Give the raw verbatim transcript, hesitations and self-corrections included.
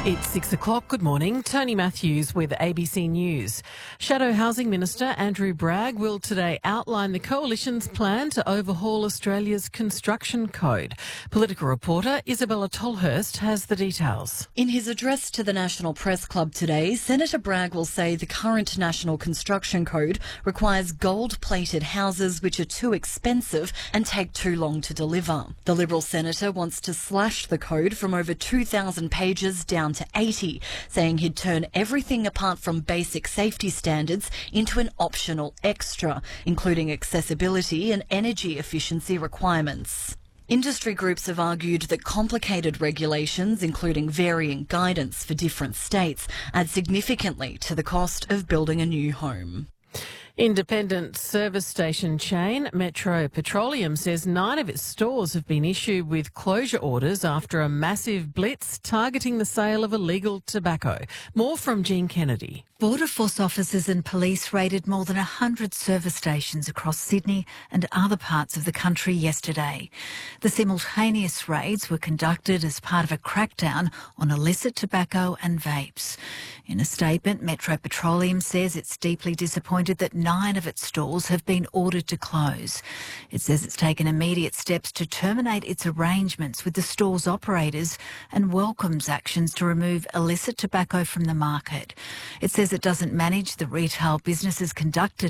It's six o'clock. Good morning. Tony Matthews with A B C News. Shadow Housing Minister Andrew Bragg will today outline the Coalition's plan to overhaul Australia's construction code. Political reporter Isabella Tolhurst has the details. In his address to the National Press Club today, Senator Bragg will say the current National Construction Code requires gold-plated houses which are too expensive and take too long to deliver. The Liberal senator wants to slash the code from over two thousand pages down to eighty, saying he'd turn everything apart from basic safety standards into an optional extra, including accessibility and energy efficiency requirements. Industry groups have argued that complicated regulations, including varying guidance for different states, add significantly to the cost of building a new home. Independent service station chain Metro Petroleum says nine of its stores have been issued with closure orders after a massive blitz targeting the sale of illegal tobacco. More from Jean Kennedy. Border Force officers and police raided more than one hundred service stations across Sydney and other parts of the country yesterday. The simultaneous raids were conducted as part of a crackdown on illicit tobacco and vapes. In a statement, Metro Petroleum says it's deeply disappointed that nine of its stores have been ordered to close. It says it's taken immediate steps to terminate its arrangements with the store's operators and welcomes actions to remove illicit tobacco from the market. It says it doesn't manage the retail businesses conducted